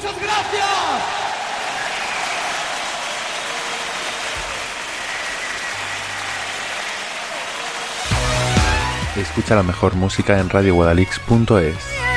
¡Muchas gracias! Escucha la mejor música en radioguadalix.es.